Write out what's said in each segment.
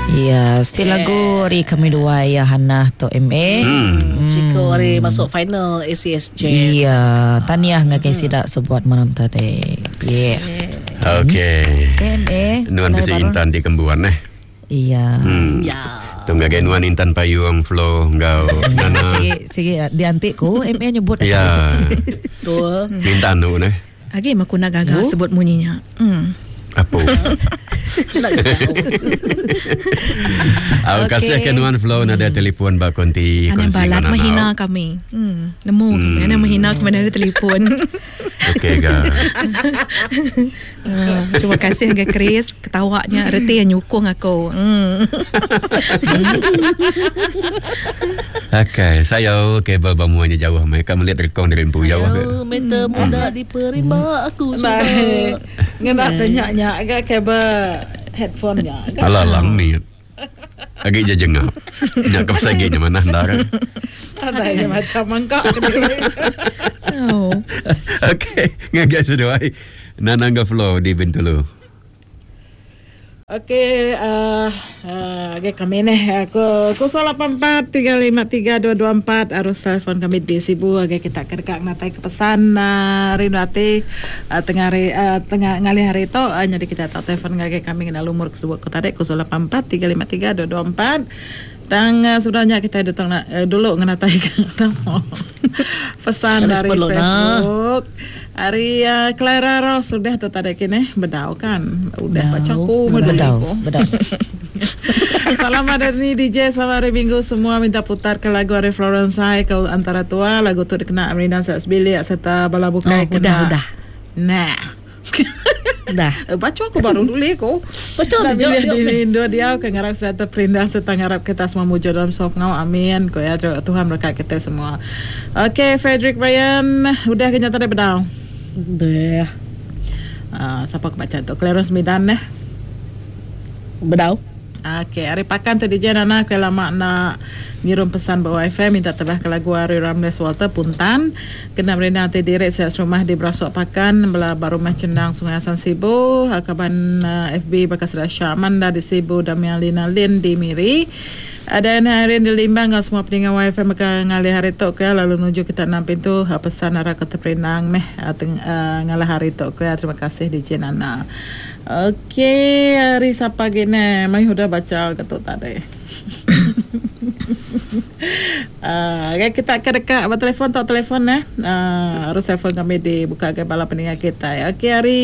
Ya, still lagu ri kami dua ya Hana to MA. Jika ri masuk final ACSJ. Iya, tahniah ngakai sidak sebuat malam tadi. Yeah. Okay. MA. Nuan besi Intan di Kembuan Iya. Ya. Tunggu nuan Intan payung flow ngau. Nana. Sige diantikku MA nyebut. Ya. Betul. Intan tu Agi aku nak gagal sebut munyinya. Apa? Aku kasih ke nuan flow nada telefon bak konti. Anak balat menghina kami. Nemu kami. Anak menghina kami ada telefon. Okey ga. Terima kasih ke Chris. Ketawanya reti yang nyukung aku. Okey, saya kabel bamuannya jauh. Mereka melihat rekong dari empu jauh. Saya minta mudah diterima aku suka. Ngena tanya agak kabel headphone-nya. Alalang ni. Agak jajengap. Nak kepasaginya mana ndara. Ada yang macam mangkak. Okey, ngagak sudah. Nanangga flow di Bintulu. Okey, kami ni 084-353-224 arus telefon kami di Sibu. Kita kerkak natai ke pesan rinduati tengah ngalih hari itu. Jadi kita tahu telefon kami kena lumur ke sebuah kota dek 084-353-224. Sebenarnya kita datang dulu ngenatai pesan dari Facebook. Hari Clara Rose sudah tu tadi kini bedau kan. Udah baca aku bedau. Selamat hari DJ, selamat hari Minggu semua. Minta putar ke lagu Ari Florence High ke antara tua. Lagu tu dikena Amridan Sasbili serta Bala Bukai kena. Udah. Nah. Dah. Baca aku baru dulu aku. Baca dia. Indo dia ke ngarap sudah terperindah serta ngarap kita semua mujud dalam sop ngau. Amin. Ko ya Tuhan berkat kita semua. Okey, Frederick Ryan udah kenyataan bedau. Dah. Siapa kebaca tu? Clarence Midan Bedau. Okey, hari pakan tu DJ Nana ke lama nak ngirim pesan bawa FM minta tebah ke lagu Ari Ramles Walter Puntan. Kena merina hati direct saya rumah di Berasuk Pakan belah baru Cendang Sungai Asan Sibu. Kaban FB Bakas Rasya Amanda di Sibu Damian Lina Lin di Miri. Ada Harian di Limbang semua pendengar WiFi maka ngalih hari tu ke lalu menuju kita 6 pintu pesan arah kota Perinang ngalah hari tu ke. Terima kasih DJ Nana. Okey, hari siapa gini? Mai sudah baca ketuk tadi. Okay, kita dekat bertelefon tak telefon harus telefon kami dibuka ke bala pendengar kita. Okey, hari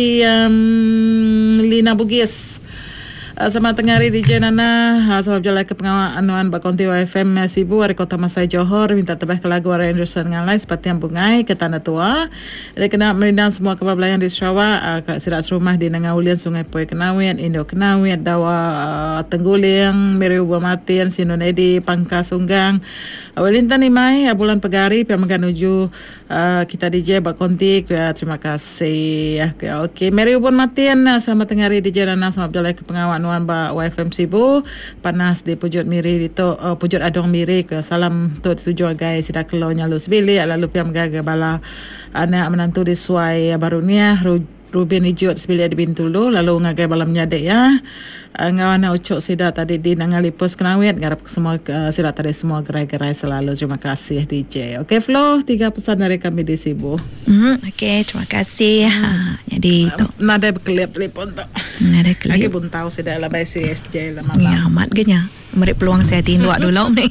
Lina Bugis. Sama tengah hari DJ Nana sama berjalan ke pengawal anuan Bakonti YFM Sibu dari Kota Masai Johor minta tebah ke lagu Ari Anderson ngalai seperti yang bungai ke Tanah Tua. Dia kena merindang semua kebablayan di Sarawak kat sirat serumah di Nangaulian Sungai Poi Kenawit Indo Kenawit Dawa Tengguling Meri Ubah Matin Sino Nedi Pangkas Sunggang Welintan Imai bulan Pegari Piamagan Uju kita DJ Bakonti. Terima kasih. Okey, Meri Ubah Matin sama tengah hari DJ Nana sama berjalan ke pengawal Nuan ba YFM Sibu panas di Pujut Miri itu Pujut Adong Miri ke salam tu tuju agai sida kelo nyalu sebili lalu piam gaga bala anak menantu di Suai Barunia Rubin Ijut sebili di Bintulu lalu ngagai bala menyadek ya ngawana ucok sida tadi di Nangalipus Kenawit ngarap semua sida tadi semua gerai-gerai selalu. Terima kasih DJ. Okey Flo 3 pesan dari kami di Sibu. Okey, terima kasih. Jadi tu nada berkelip telefon tu. Nada kelip. Lagi pun tahu sudah lah by CSJ lah malam. Ya, amat genya. Mari peluang saya tindak dulu ni.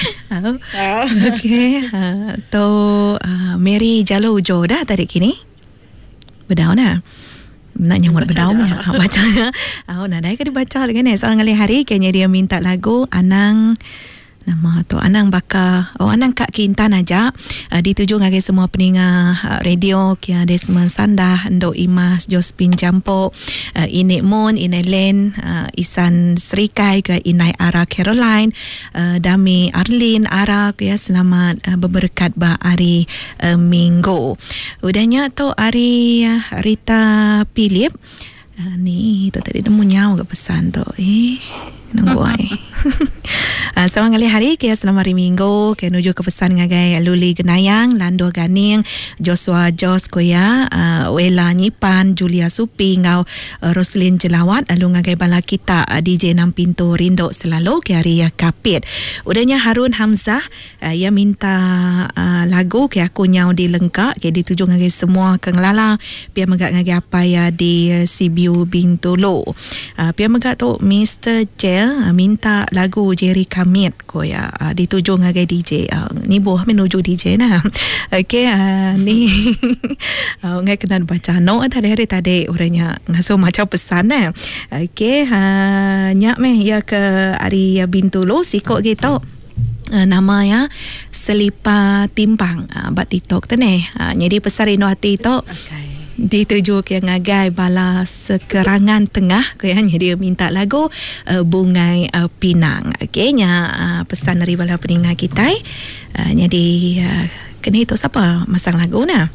Okey. Tu Mary Jalo Ujo dah tadi kini. Bedau dah. Nak nyamut bedau punya bacanya. Nak dah ke dibaca lagi ni. Soal ngalih hari kayaknya dia minta lagu Anang nama tu Anang Baka Anang Kak Kintan aja dituju ngage semua pendengar radio kia Desmond Sandah Ndo Imas Jospin Jampo Inik Moon Inai Len Isan Serikai ke Inai Ara Caroline Dami Arlin Ara ya selamat berberkat ba hari Minggu. Udahnya tu hari Rita Philip ni tu tadi nemu nyawa ke pesan tu nunggu ai. Selamat hari ke selamat hari Minggu ke nuju ke pesan ngagai Luli Genayang, Lando Ganing, Joshua Jos Koya, Wela Nyipan, Julia Supi, ngau Roslin Jelawat, lalu ngagai bala kita DJ 6 Pintu Rindo selalu ke hari Kapit. Udahnya Harun Hamzah, ia minta lagu ke aku nyau di Lengkak ke dituju ngagai semua kenglala pia megak ngagai apa ya di Sibiu Bintulu. Pia megak tu Mr. Jel minta lagu Jerry Kamit ko ya dituju ngagai DJ ni buah menuju DJ nah. Okey ni ngai kena baca no tadi orangnya ngasuh macam pesan nah. Okey nyak meh ya ke hari Bintulu sikok gitu. Nama ya Selipa Timpang bat TikTok tu ni. Jadi pesan rindu hati tu. Dituju ke ngagai bala sekerangan tengah ke yang dia minta lagu Bungai Pinang. Okey nya pesan dari bala pendengar kita. Jadi kena itu siapa masang lagu nah.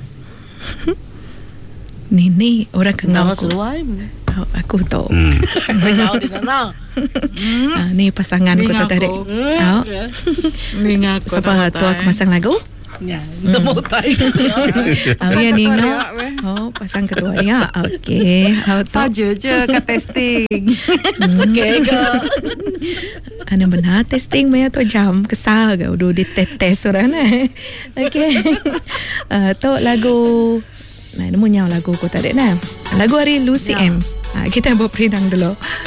Ni orang kengau aku. Aku tahu. Ni pasangan aku tadi. Ni ngaku. Siapa tu aku masang lagu? Ya, temu tai. Ya ni ngau. Pasang ketua ya. Okey. Saja je ke testing. Okey ke. Ana benar testing maya tu jam kesal ke udah dites orang nah. Okey. Tu lagu nemu nyau lagu ko tadi nah. Lagu hari Lucy M. Kita buat perinang dulu.